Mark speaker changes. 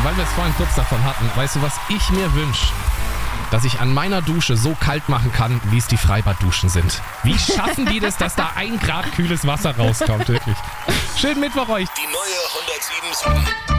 Speaker 1: weil wir es vorhin kurz davon hatten, weißt du, was ich mir wünsche? Dass ich an meiner Dusche so kalt machen kann, wie es die Freibadduschen sind. Wie schaffen die das, dass da 1 Grad kühles Wasser rauskommt, wirklich? Schönen Mittwoch euch.
Speaker 2: Die neue 107.7